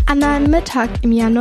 An einem Mittag im Jahr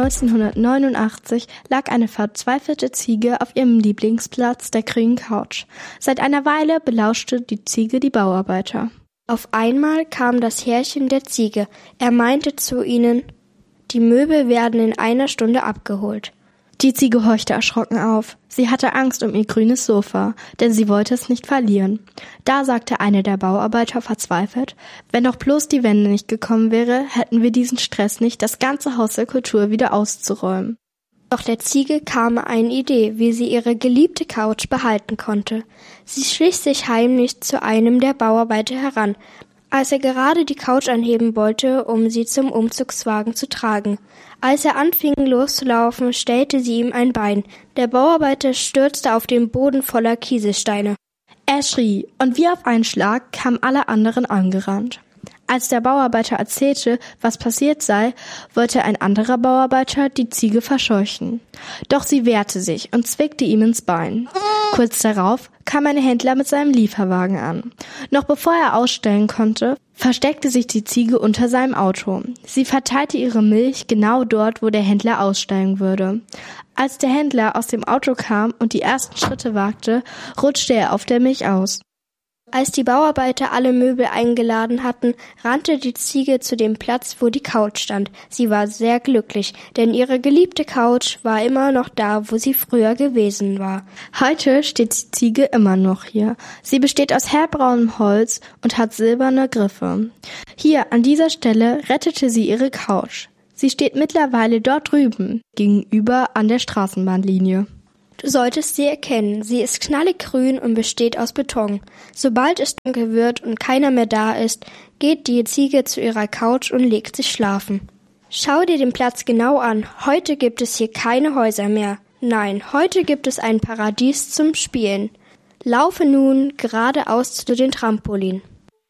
1989 lag eine verzweifelte Ziege auf ihrem Lieblingsplatz, der grünen Couch. Seit einer Weile belauschte die Ziege die Bauarbeiter. Auf einmal kam das Herrchen der Ziege. Er meinte zu ihnen: Die Möbel werden in einer Stunde abgeholt. Die Ziege horchte erschrocken auf. Sie hatte Angst um ihr grünes Sofa, denn sie wollte es nicht verlieren. Da sagte eine der Bauarbeiter verzweifelt: Wenn doch bloß die Wende nicht gekommen wäre, hätten wir diesen Stress nicht, das ganze Haus der Kultur wieder auszuräumen. Doch der Ziege kam eine Idee, wie sie ihre geliebte Couch behalten konnte. Sie schlich sich heimlich zu einem der Bauarbeiter heran, als er gerade die Couch anheben wollte, um sie zum Umzugswagen zu tragen. Als er anfing loszulaufen, stellte sie ihm ein Bein. Der Bauarbeiter stürzte auf den Boden voller Kieselsteine. Er schrie, und wie auf einen Schlag kamen alle anderen angerannt. Als der Bauarbeiter erzählte, was passiert sei, wollte ein anderer Bauarbeiter die Ziege verscheuchen. Doch sie wehrte sich und zwickte ihm ins Bein. Kurz darauf kam ein Händler mit seinem Lieferwagen an. Noch bevor er ausstellen konnte, versteckte sich die Ziege unter seinem Auto. Sie verteilte ihre Milch genau dort, wo der Händler aussteigen würde. Als der Händler aus dem Auto kam und die ersten Schritte wagte, rutschte er auf der Milch aus. Als die Bauarbeiter alle Möbel eingeladen hatten, rannte die Ziege zu dem Platz, wo die Couch stand. Sie war sehr glücklich, denn ihre geliebte Couch war immer noch da, wo sie früher gewesen war. Heute steht die Ziege immer noch hier. Sie besteht aus hellbraunem Holz und hat silberne Griffe. Hier an dieser Stelle rettete sie ihre Couch. Sie steht mittlerweile dort drüben, gegenüber an der Straßenbahnlinie. Du solltest sie erkennen. Sie ist knalliggrün und besteht aus Beton. Sobald es dunkel wird und keiner mehr da ist, geht die Ziege zu ihrer Couch und legt sich schlafen. Schau dir den Platz genau an. Heute gibt es hier keine Häuser mehr. Nein, heute gibt es ein Paradies zum Spielen. Laufe nun geradeaus zu den Trampolin.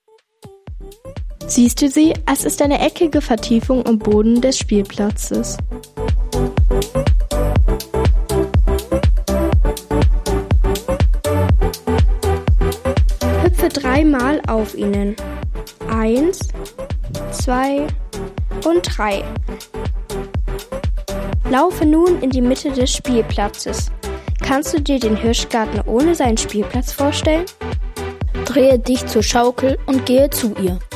Siehst du sie? Es ist eine eckige Vertiefung im Boden des Spielplatzes. Hüpfe 3-mal auf ihnen. 1, 2 und 3. Laufe nun in die Mitte des Spielplatzes. Kannst du dir den Hirschgarten ohne seinen Spielplatz vorstellen? Drehe dich zur Schaukel und gehe zu ihr.